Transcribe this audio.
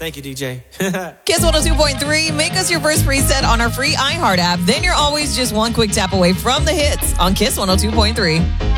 Thank you, DJ. Kiss 102.3, make us your first preset on our free iHeart app. Then you're always just one quick tap away from the hits on Kiss 102.3.